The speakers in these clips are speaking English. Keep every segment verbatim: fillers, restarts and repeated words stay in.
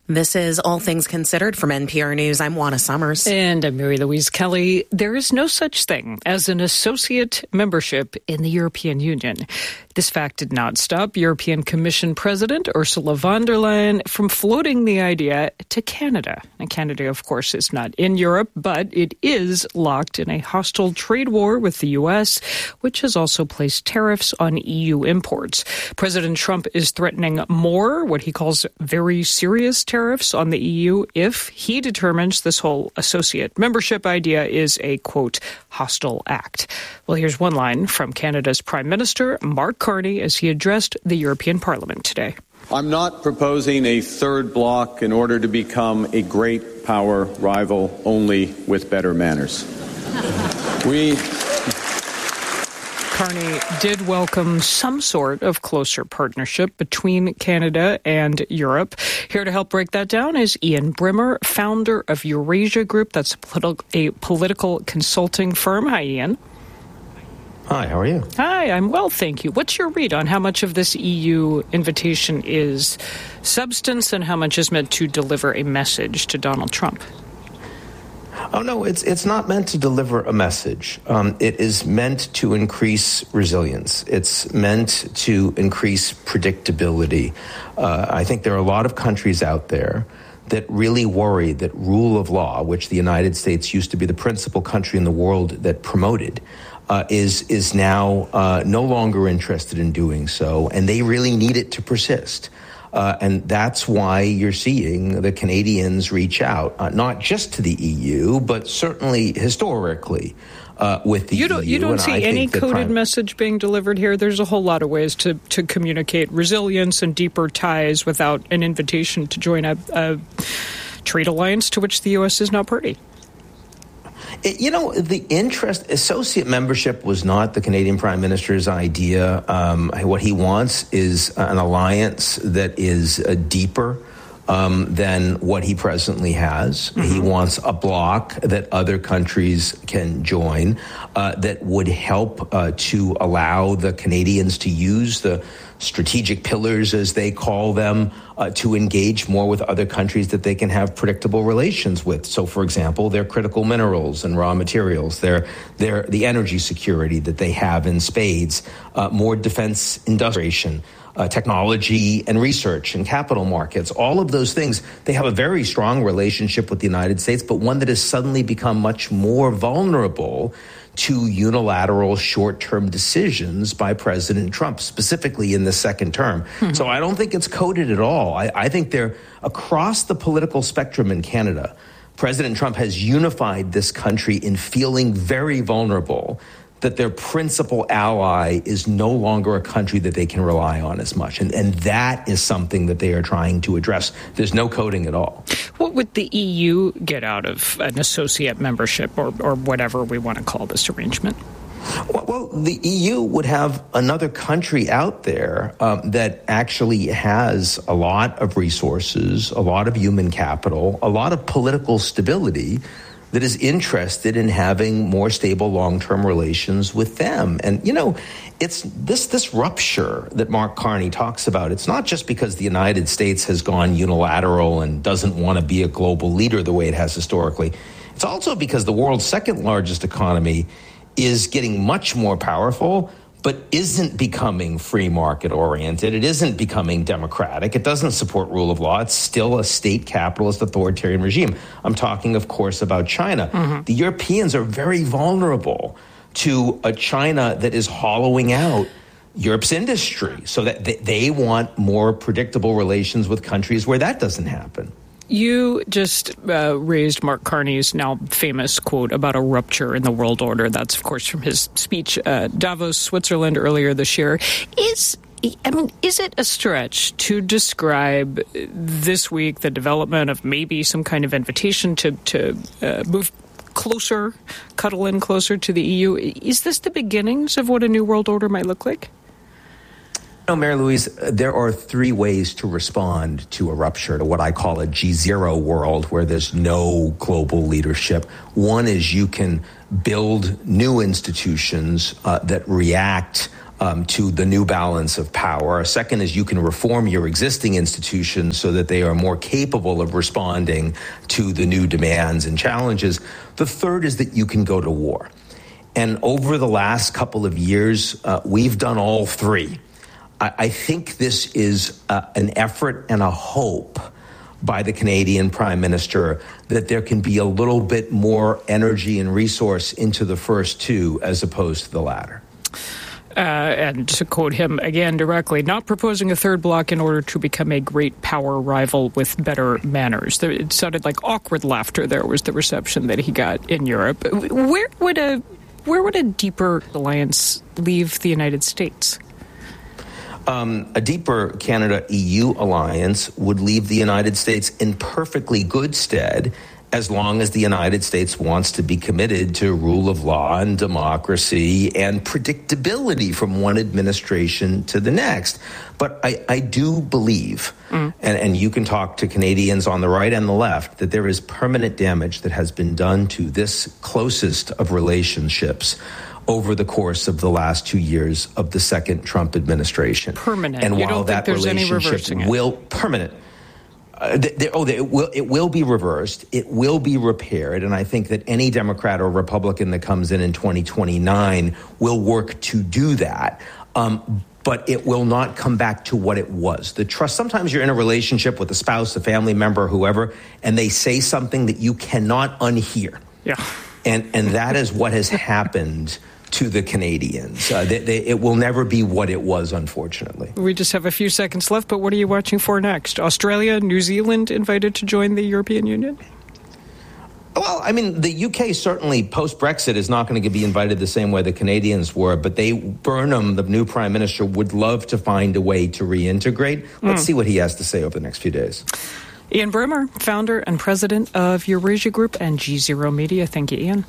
This is All Things Considered from N P R News. I'm Juana Summers. And I'm Mary Louise Kelly. There is no such thing as an associate membership in the European Union. This fact did not stop European Commission President Ursula von der Leyen from floating the idea to Canada. And Canada, of course, is not in Europe, but it is locked in a hostile trade war with the U S, which has also placed tariffs on E U imports. President Trump is threatening more, what he calls very serious tariffs on the E U if he determines this whole associate membership idea is a, quote, hostile act. Well, here's one line from Canada's Prime Minister, Mark Carney, as he addressed the European Parliament today. I'm not proposing a third bloc in order to become a great power rival only with better manners. We... Carney did welcome some sort of closer partnership between Canada and Europe. Here to help break that down is Ian Brimmer, founder of Eurasia Group. That's a, politi- a political consulting firm. Hi, Ian. Hi, how are you? Hi, I'm well, thank you. What's your read on how much of this E U invitation is substance and how much is meant to deliver a message to Donald Trump? Oh, no, it's it's not meant to deliver a message. Um, it is meant to increase resilience. It's meant to increase predictability. Uh, I think there are a lot of countries out there that really worry that rule of law, which the United States used to be the principal country in the world that promoted, uh, is is now uh, no longer interested in doing so, and they really need it to persist. Uh, and that's why you're seeing the Canadians reach out, uh, not just to the E U, but certainly historically uh, with the you don't, E U. You don't and see I any coded prime- message being delivered here? There's a whole lot of ways to, to communicate resilience and deeper ties without an invitation to join a, a trade alliance to which the U S is now party. It, you know, the interest, associate membership was not the Canadian Prime Minister's idea. Um, what he wants is an alliance that is uh, deeper um, than what he presently has. Mm-hmm. He wants a bloc that other countries can join uh, that would help uh, to allow the Canadians to use the strategic pillars, as they call them, uh, to engage more with other countries that they can have predictable relations with. So, for example, their critical minerals and raw materials, their, their, the energy security that they have in spades, uh, more defense industrialization, uh, technology and research and capital markets, all of those things. They have a very strong relationship with the United States, but one that has suddenly become much more vulnerable to unilateral short-term decisions by President Trump, specifically in the second term. Mm-hmm. So I don't think it's coded at all. I, I think they're across the political spectrum in Canada. President Trump has unified this country in feeling very vulnerable that their principal ally is no longer a country that they can rely on as much. And, and that is something that they are trying to address. There's no coding at all. What would the E U get out of an associate membership or, or whatever we want to call this arrangement? Well, well the E U would have another country out there um, that actually has a lot of resources, a lot of human capital, a lot of political stability, that is interested in having more stable long-term relations with them. And, you know, it's this this rupture that Mark Carney talks about. It's not just because the United States has gone unilateral and doesn't want to be a global leader the way it has historically. It's also because the world's second largest economy is getting much more powerful, but isn't becoming free market oriented. It isn't becoming democratic. It doesn't support rule of law. It's still a state capitalist authoritarian regime. I'm talking, of course, about China. Mm-hmm. The Europeans are very vulnerable to a China that is hollowing out Europe's industry, so that they want more predictable relations with countries where that doesn't happen. You just uh, raised Mark Carney's now famous quote about a rupture in the world order. That's, of course, from his speech at Davos, Switzerland earlier this year. Is I mean, is it a stretch to describe this week the development of maybe some kind of invitation to, to uh, move closer, cuddle in closer to the E U? Is this the beginnings of what a new world order might look like? No, Mary Louise, there are three ways to respond to a rupture, to what I call a G zero world where there's no global leadership. One is you can build new institutions uh, that react um, to the new balance of power. A second is you can reform your existing institutions so that they are more capable of responding to the new demands and challenges. The third is that you can go to war. And over the last couple of years, uh, we've done all three. I, I think this is uh, an effort and a hope by the Canadian Prime Minister that there can be a little bit more energy and resource into the first two as opposed to the latter. Uh, and to quote him again directly, not proposing a third bloc in order to become a great power rival with better manners. There, it sounded like awkward laughter there was the reception that he got in Europe. Where would a where would a deeper alliance leave the United States? Um, a deeper Canada-E U alliance would leave the United States in perfectly good stead as long as the United States wants to be committed to rule of law and democracy and predictability from one administration to the next. But I, I do believe, mm. and, and you can talk to Canadians on the right and the left, that there is permanent damage that has been done to this closest of relationships over the course of the last two years of the second Trump administration. Permanent. And you while don't that think there's any relationship reversing it? will permanent. Uh, they, they, oh, they, it will. It will be reversed. It will be repaired, and I think that any Democrat or Republican that comes in in twenty twenty-nine will work to do that. Um, but it will not come back to what it was. The trust. Sometimes you're in a relationship with a spouse, a family member, whoever, and they say something that you cannot unhear. Yeah, and and that is what has happened to the Canadians. Uh, they, they, it will never be what it was, unfortunately. We just have a few seconds left, but what are you watching for next? Australia, New Zealand invited to join the European Union? Well, I mean, the U K certainly, post-Brexit, is not going to be invited the same way the Canadians were, but they, Burnham, the new Prime Minister, would love to find a way to reintegrate. Let's mm. see what he has to say over the next few days. Ian Bremmer, founder and president of Eurasia Group and G Zero Media. Thank you, Ian.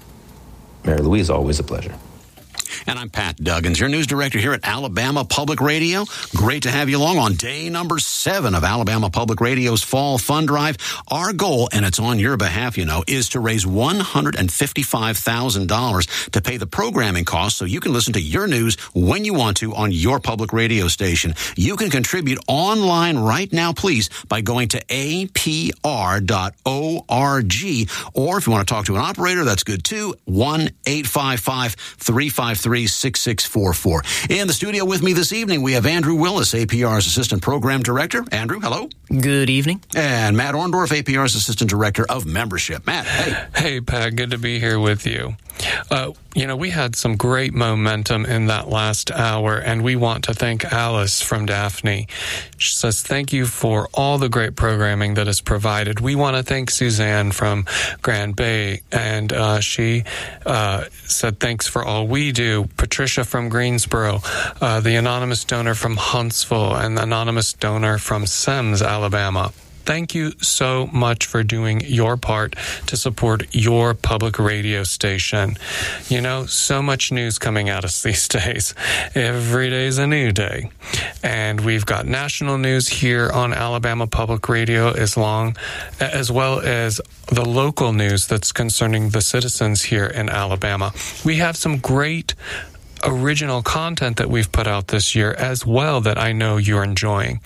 Mary Louise, always a pleasure. And I'm Pat Duggins, your news director here at Alabama Public Radio. Great to have you along on day number seven of Alabama Public Radio's Fall Fund Drive. Our goal, and it's on your behalf, you know, is to raise one hundred fifty-five thousand dollars to pay the programming costs so you can listen to your news when you want to on your public radio station. You can contribute online right now, please, by going to A P R dot org. Or if you want to talk to an operator, that's good too, one eight five five, three five three, six six four four. In the studio with me this evening, we have Andrew Willis, A P R's Assistant Program Director. Andrew, hello. Good evening. And Matt Orndorff, A P R's Assistant Director of Membership. Matt, hey. Hey, Pat, good to be here with you. Uh, you know, we had some great momentum in that last hour, and we want to thank Alice from Daphne. She says, thank you for all the great programming that is provided. We want to thank Suzanne from Grand Bay, and uh, she uh, said, thanks for all we do. Patricia from Greensboro, uh, the anonymous donor from Huntsville, and the anonymous donor from Semmes, Alabama. Thank you so much for doing your part to support your public radio station. You know, so much news coming at us these days. Every day's a new day. And we've got national news here on Alabama Public Radio as long, as well as the local news that's concerning the citizens here in Alabama. We have some great original content that we've put out this year as well that I know you're enjoying.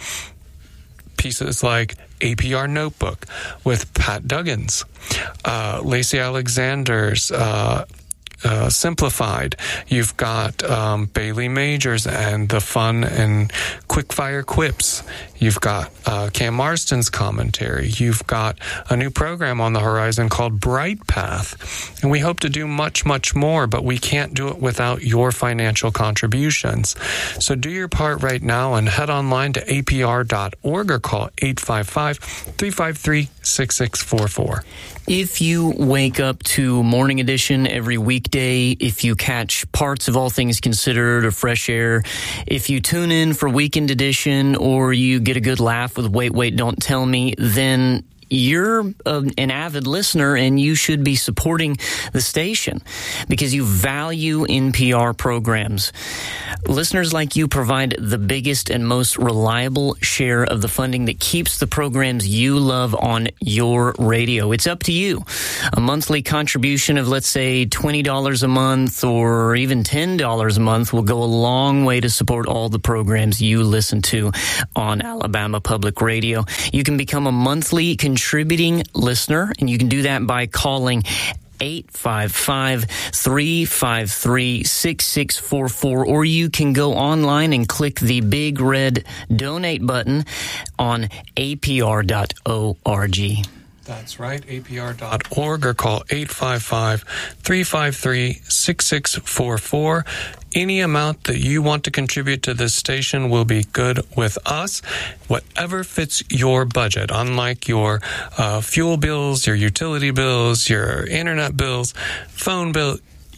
Pieces like A P R Notebook with Pat Duggins, uh, Lacey Alexander's uh, uh, Simplified. You've got um, Bailey Majors and the fun and quick-fire quips. You've got uh, Cam Marston's commentary. You've got a new program on the horizon called Bright Path. And we hope to do much, much more, but we can't do it without your financial contributions. So do your part right now and head online to A P R dot org or call eight five five, three five three, six six four four. If you wake up to Morning Edition every weekday, if you catch parts of All Things Considered or Fresh Air, if you tune in for Weekend Edition or you get a good laugh with Wait, Wait, Don't Tell Me, then you're uh, an avid listener and you should be supporting the station because you value N P R programs. Listeners like you provide the biggest and most reliable share of the funding that keeps the programs you love on your radio. It's up to you. A monthly contribution of, let's say, twenty dollars a month or even ten dollars a month will go a long way to support all the programs you listen to on Alabama Public Radio. You can become a monthly contributing listener, and you can do that by calling eight five five, three five three, six six four four, or you can go online and click the big red donate button on A P R dot org. That's right, A P R dot org, or call eight five five, three five three, six six four four. Any amount that you want to contribute to this station will be good with us, whatever fits your budget. Unlike your uh, fuel bills, your utility bills, your internet bills, phone bill,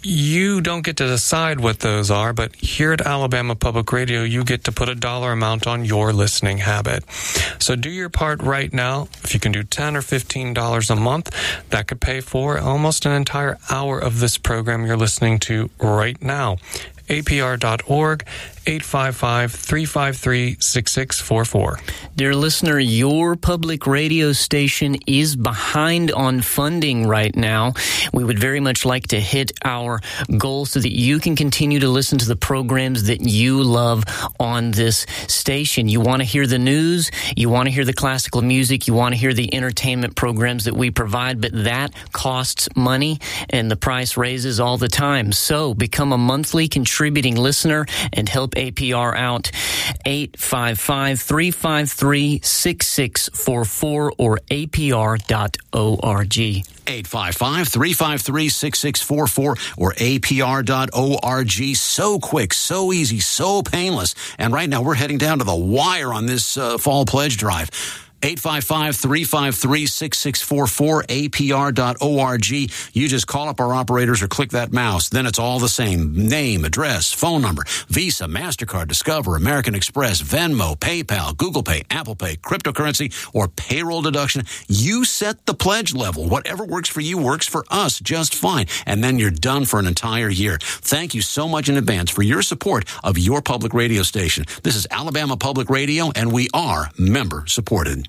you don't get to decide what those are, but here at Alabama Public Radio, you get to put a dollar amount on your listening habit. So do your part right now. If you can do ten dollars or fifteen dollars a month, that could pay for almost an entire hour of this program you're listening to right now. A P R dot org, eight five five, three five three, six six four four. Dear listener, your public radio station is behind on funding right now. We would very much like to hit our goal so that you can continue to listen to the programs that you love on this station. You want to hear the news, you want to hear the classical music, you want to hear the entertainment programs that we provide, but that costs money and the price raises all the time. So become a monthly contributing listener and help A P R out. eight five five, three five three, six six four four or A P R dot org. eight five five, three five three, six six four four or A P R dot org. So quick, so easy, so painless. And right now we're heading down to the wire on this uh, fall pledge drive. eight five five, three five three, six six four four, A P R dot org. You just call up our operators or click that mouse. Then it's all the same. Name, address, phone number, Visa, MasterCard, Discover, American Express, Venmo, PayPal, Google Pay, Apple Pay, cryptocurrency, or payroll deduction. You set the pledge level. Whatever works for you works for us just fine. And then you're done for an entire year. Thank you so much in advance for your support of your public radio station. This is Alabama Public Radio, and we are member supported.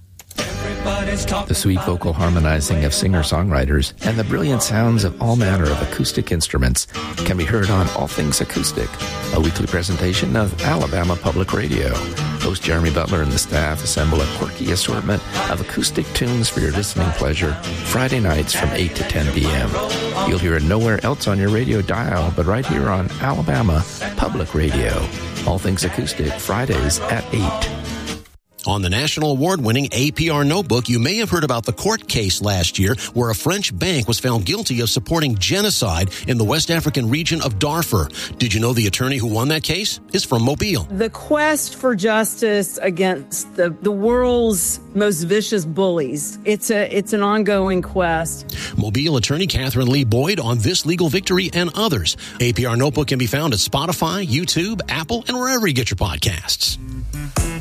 The sweet vocal harmonizing of singer-songwriters and the brilliant sounds of all manner of acoustic instruments can be heard on All Things Acoustic, a weekly presentation of Alabama Public Radio. Host Jeremy Butler and the staff assemble a quirky assortment of acoustic tunes for your listening pleasure Friday nights from eight to ten p.m. You'll hear it nowhere else on your radio dial, but right here on Alabama Public Radio. All Things Acoustic, Fridays at eight. On the national award-winning A P R Notebook, you may have heard about the court case last year where a French bank was found guilty of supporting genocide in the West African region of Darfur. Did you know the attorney who won that case is from Mobile? The quest for justice against the, the world's most vicious bullies, it's a it's an ongoing quest. Mobile attorney Catherine Lee Boyd on this legal victory and others. A P R Notebook can be found at Spotify, YouTube, Apple, and wherever you get your podcasts.